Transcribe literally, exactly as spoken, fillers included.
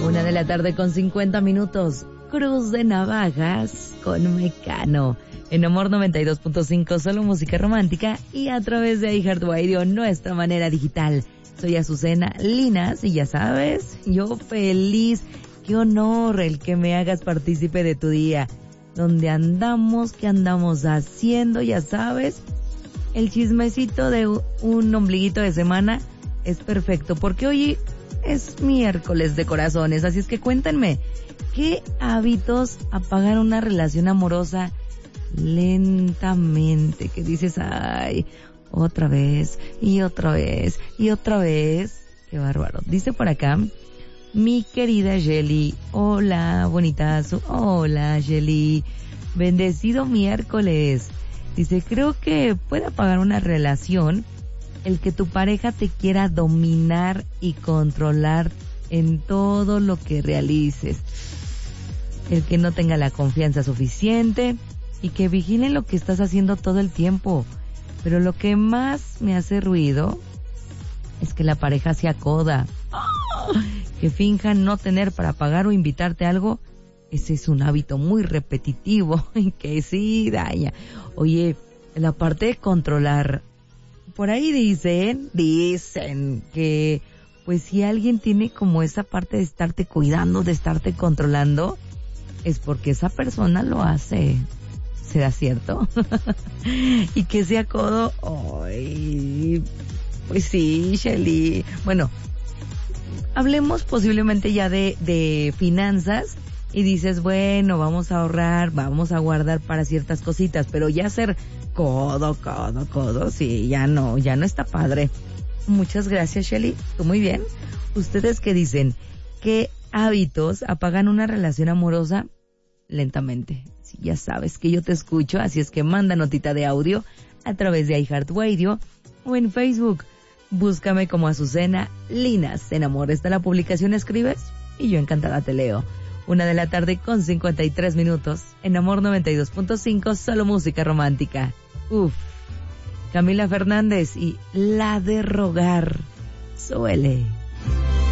Una de la tarde con cincuenta minutos. Cruz de Navajas con Mecano. En Amor noventa y dos punto cinco, solo música romántica. Y a través de iHeartRadio, nuestra manera digital. Soy Azucena Linas y ya sabes, yo feliz. Qué honor el que me hagas partícipe de tu día. Donde andamos, qué andamos haciendo, ya sabes. El chismecito de un ombliguito de semana es perfecto porque hoy es miércoles de corazones, así es que cuéntenme, ¿qué hábitos apagan una relación amorosa lentamente? Que dices, ay, otra vez, y otra vez, y otra vez. Qué bárbaro. Dice por acá, mi querida Shelly, hola, bonitazo, hola, Shelly, bendecido miércoles. Dice, creo que puede apagar una relación el que tu pareja te quiera dominar y controlar en todo lo que realices. El que no tenga la confianza suficiente y que vigile lo que estás haciendo todo el tiempo. Pero lo que más me hace ruido es que la pareja sea coda. ¡Oh! Que finjan no tener para pagar o invitarte a algo. Ese es un hábito muy repetitivo y que sí daña. Oye, la parte de controlar, por ahí dicen, dicen que pues si alguien tiene como esa parte de estarte cuidando, de estarte controlando, es porque esa persona lo hace. ¿Será cierto? Y que sea codo, ay, pues sí, Shelly. Bueno, hablemos posiblemente ya de, de finanzas y dices, bueno, vamos a ahorrar, vamos a guardar para ciertas cositas, pero ya ser codo, codo, codo, sí, ya no, ya no está padre. Muchas gracias, Shelly. Tú muy bien. ¿Ustedes qué dicen? ¿Qué hábitos apagan una relación amorosa lentamente? Sí, ya sabes que yo te escucho, así es que manda notita de audio a través de iHeartRadio o en Facebook. Búscame como Azucena Linas. En Amor está la publicación, escribes y yo encantada te leo. Una de la tarde con cincuenta y tres minutos. En Amor noventa y dos punto cinco, solo música romántica. Uf. Camila Fernández y La de Rogar. Suele.